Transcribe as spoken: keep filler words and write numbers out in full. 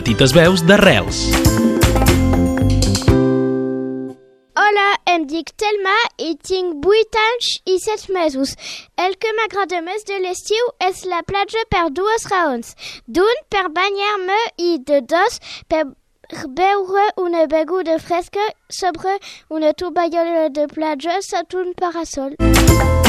Petites veus d'Arrels. Hola, em dic Telma i tinc vuit anys i set mesos. El que m'agrada més de l'estiu és la platja per dues raons. D'un, per banyar-me i de dos, per beure una beguda fresca sobre una tovallola de platja sota un parasol.